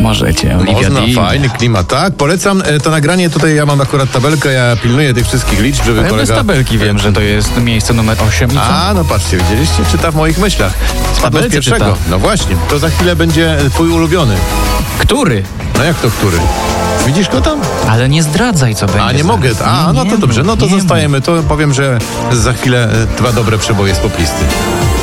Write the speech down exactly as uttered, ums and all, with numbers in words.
Możecie. Olivia Można, Dean. fajny klimat, tak? Polecam e, to nagranie, tutaj ja mam akurat tabelkę, ja pilnuję tych wszystkich liczb, żeby Ja bez kolega... tabelki wiem, że to jest miejsce numer osiem. I co? A, no patrzcie, widzieliście? Czyta w moich myślach. Spadło z tabelce pierwszego. czyta. No właśnie, to za chwilę będzie twój ulubiony. Który? No jak to który? Widzisz go tam? Ale nie zdradzaj, co będzie. A, nie zaraz. mogę. A, Nie, no nie to dobrze, no to mów, nie zostajemy. To powiem, że za chwilę e, dwa dobre przeboje z poplisty.